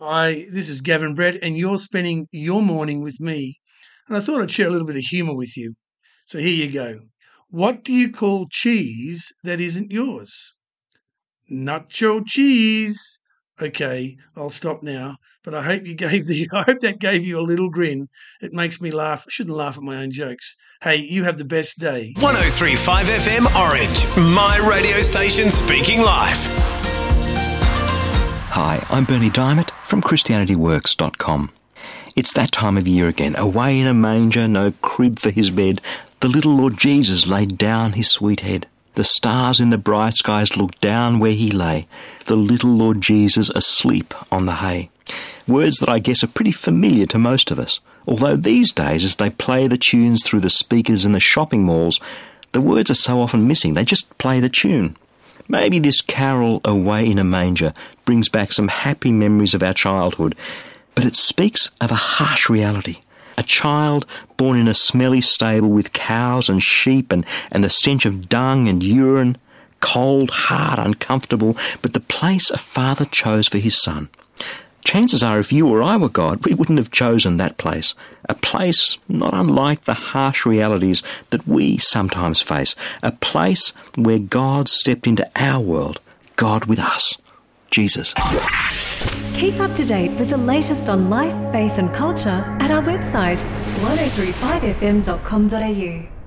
Hi, this is Gavin Brett, and you're spending your morning with me. And I thought I'd share a little bit of humour with you. So here you go. What do you call cheese that isn't yours? Nacho cheese. Okay, I'll stop now. But I hope I hope that gave you a little grin. It makes me laugh. I shouldn't laugh at my own jokes. Hey, you have the best day. 103.5 FM Orange, my radio station speaking life. Hi, I'm Bernie Diamond from ChristianityWorks.com. It's that time of year again. Away in a manger, no crib for his bed, the little Lord Jesus laid down his sweet head. The stars in the bright skies looked down where he lay, the little Lord Jesus asleep on the hay. Words that I guess are pretty familiar to most of us, although these days as they play the tunes through the speakers in the shopping malls, the words are so often missing, they just play the tune. Maybe this carol, Away in a Manger, brings back some happy memories of our childhood, but it speaks of a harsh reality. A child born in a smelly stable with cows and sheep and the stench of dung and urine, cold, hard, uncomfortable, but the place a father chose for his son. Chances are if you or I were God, we wouldn't have chosen that place. A place not unlike the harsh realities that we sometimes face. A place where God stepped into our world. God with us. Jesus. Keep up to date with the latest on life, faith and culture at our website 1035fm.com.au.